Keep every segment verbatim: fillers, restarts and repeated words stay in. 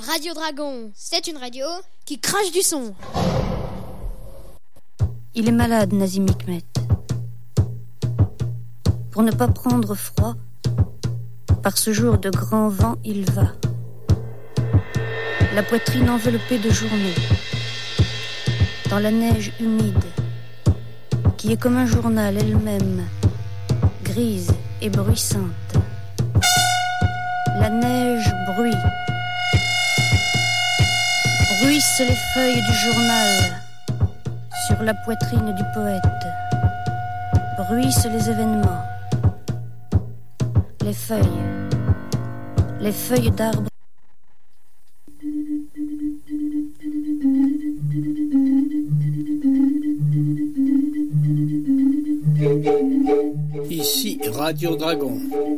Radio Dragon, c'est une radio qui crache du son. Il est malade, Nazim Hikmet. Pour ne pas prendre froid, par ce jour de grand vent, il va. La poitrine enveloppée de journée, dans la neige humide, qui est comme un journal elle-même, grise et bruissante. La neige bruit, bruissent les feuilles du journal sur la poitrine du poète, bruissent les événements, les feuilles, les feuilles d'arbres. Ici Radio Dragon.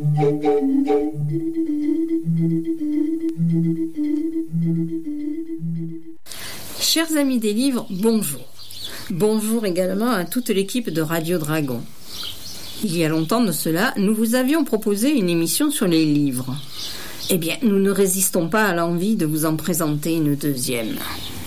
Chers amis des livres, bonjour. Bonjour également à toute l'équipe de Radio Dragon. Il y a longtemps de cela, nous vous avions proposé une émission sur les livres. Eh bien, nous ne résistons pas à l'envie de vous en présenter une deuxième.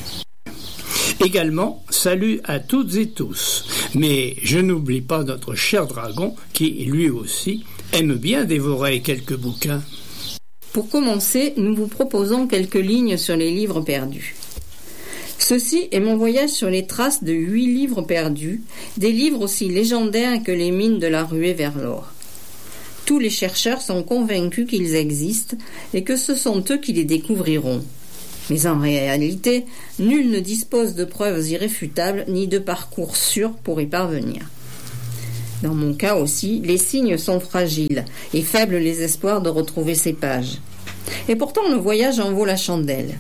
Également, salut à toutes et tous. Mais je n'oublie pas notre cher dragon qui, lui aussi, aime bien dévorer quelques bouquins. Pour commencer, nous vous proposons quelques lignes sur les livres perdus. Ceci est mon voyage sur les traces de huit livres perdus, des livres aussi légendaires que les mines de la ruée vers l'or. Tous les chercheurs sont convaincus qu'ils existent et que ce sont eux qui les découvriront. Mais en réalité, nul ne dispose de preuves irréfutables ni de parcours sûrs pour y parvenir. Dans mon cas aussi, les signes sont fragiles et faibles les espoirs de retrouver ces pages. Et pourtant, le voyage en vaut la chandelle.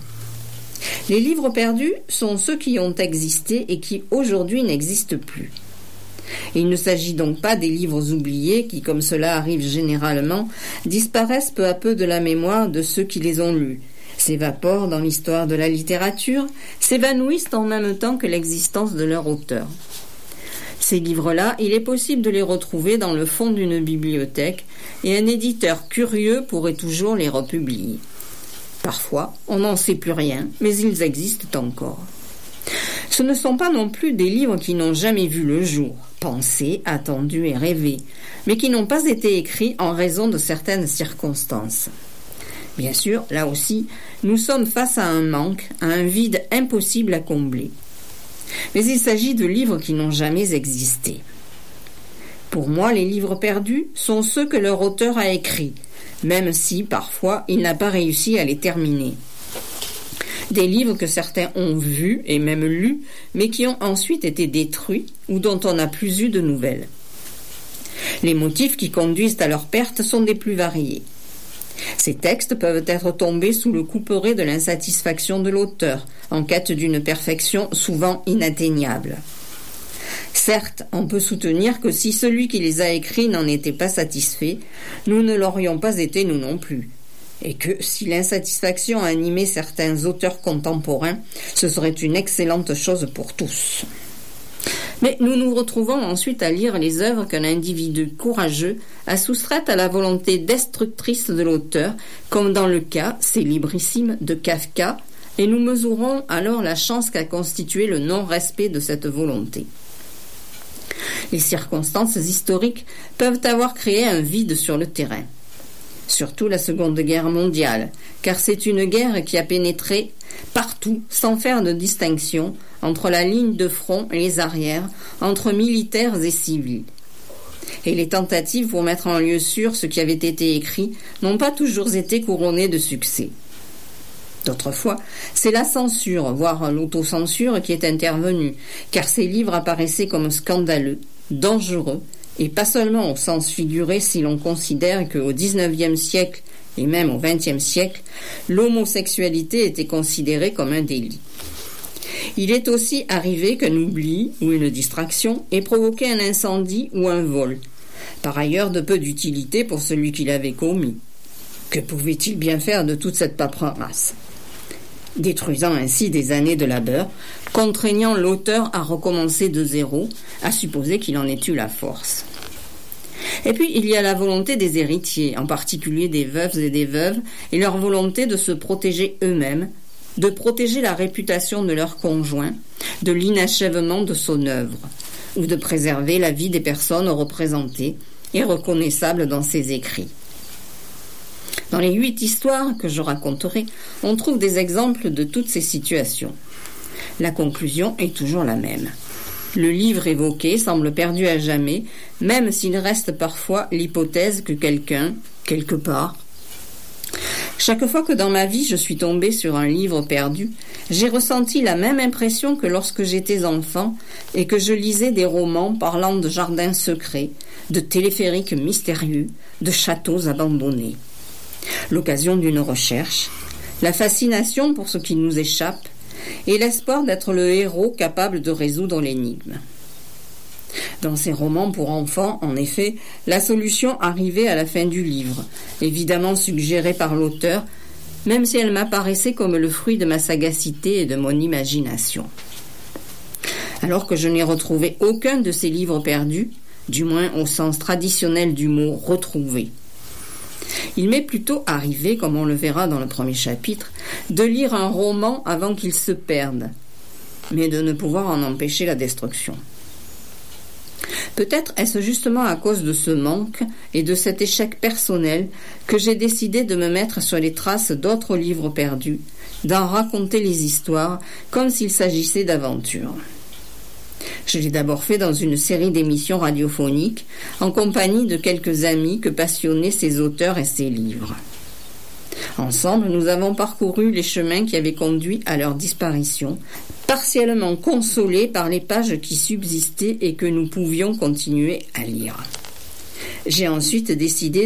Les livres perdus sont ceux qui ont existé et qui aujourd'hui n'existent plus. Il ne s'agit donc pas des livres oubliés qui, comme cela arrive généralement, disparaissent peu à peu de la mémoire de ceux qui les ont lus, s'évaporent dans l'histoire de la littérature, s'évanouissent en même temps que l'existence de leur auteur. Ces livres-là, il est possible de les retrouver dans le fond d'une bibliothèque et un éditeur curieux pourrait toujours les republier. Parfois, on n'en sait plus rien, mais ils existent encore. Ce ne sont pas non plus des livres qui n'ont jamais vu le jour, pensés, attendus et rêvés, mais qui n'ont pas été écrits en raison de certaines circonstances. Bien sûr, là aussi, nous sommes face à un manque, à un vide impossible à combler. Mais il s'agit de livres qui n'ont jamais existé. Pour moi, les livres perdus sont ceux que leur auteur a écrits, même si, parfois, il n'a pas réussi à les terminer. Des livres que certains ont vus et même lus, mais qui ont ensuite été détruits ou dont on n'a plus eu de nouvelles. Les motifs qui conduisent à leur perte sont des plus variés. Ces textes peuvent être tombés sous le couperet de l'insatisfaction de l'auteur, en quête d'une perfection souvent inatteignable. Certes, on peut soutenir que si celui qui les a écrits n'en était pas satisfait, nous ne l'aurions pas été nous non plus, et que si l'insatisfaction animait certains auteurs contemporains, ce serait une excellente chose pour tous. Mais nous nous retrouvons ensuite à lire les œuvres qu'un individu courageux a soustraites à la volonté destructrice de l'auteur, comme dans le cas célébrissime de Kafka, et nous mesurons alors la chance qu'a constitué le non-respect de cette volonté. Les circonstances historiques peuvent avoir créé un vide sur le terrain. Surtout la Seconde Guerre mondiale, car c'est une guerre qui a pénétré partout sans faire de distinction entre la ligne de front et les arrières, entre militaires et civils. Et les tentatives pour mettre en lieu sûr ce qui avait été écrit n'ont pas toujours été couronnées de succès. D'autres fois, c'est la censure, voire l'autocensure qui est intervenue, car ces livres apparaissaient comme scandaleux, dangereux, et pas seulement au sens figuré si l'on considère qu'au dix-neuvième siècle et même au vingtième siècle, l'homosexualité était considérée comme un délit. Il est aussi arrivé qu'un oubli ou une distraction ait provoqué un incendie ou un vol, par ailleurs de peu d'utilité pour celui qui l'avait commis. Que pouvait-il bien faire de toute cette paperasse ? Détruisant ainsi des années de labeur, contraignant l'auteur à recommencer de zéro, à supposer qu'il en ait eu la force. Et puis, il y a la volonté des héritiers, en particulier des veuves et des veuves, et leur volonté de se protéger eux-mêmes, de protéger la réputation de leur conjoint, de l'inachèvement de son œuvre, ou de préserver la vie des personnes représentées et reconnaissables dans ses écrits. Dans les huit histoires que je raconterai, on trouve des exemples de toutes ces situations. La conclusion est toujours la même. Le livre évoqué semble perdu à jamais, même s'il reste parfois l'hypothèse que quelqu'un, quelque part. Chaque fois que dans ma vie je suis tombée sur un livre perdu, j'ai ressenti la même impression que lorsque j'étais enfant et que je lisais des romans parlant de jardins secrets, de téléphériques mystérieux, de châteaux abandonnés. L'occasion d'une recherche, la fascination pour ce qui nous échappe, et l'espoir d'être le héros capable de résoudre l'énigme. Dans ces romans pour enfants, en effet, la solution arrivait à la fin du livre, évidemment suggérée par l'auteur, même si elle m'apparaissait comme le fruit de ma sagacité et de mon imagination. Alors que je n'ai retrouvé aucun de ces livres perdus, du moins au sens traditionnel du mot « retrouver ». Il m'est plutôt arrivé, comme on le verra dans le premier chapitre, de lire un roman avant qu'il se perde, mais de ne pouvoir en empêcher la destruction. Peut-être est-ce justement à cause de ce manque et de cet échec personnel que j'ai décidé de me mettre sur les traces d'autres livres perdus, d'en raconter les histoires comme s'il s'agissait d'aventures. Je l'ai d'abord fait dans une série d'émissions radiophoniques, en compagnie de quelques amis que passionnaient ces auteurs et ces livres. Ensemble, nous avons parcouru les chemins qui avaient conduit à leur disparition, partiellement consolés par les pages qui subsistaient et que nous pouvions continuer à lire. J'ai ensuite décidé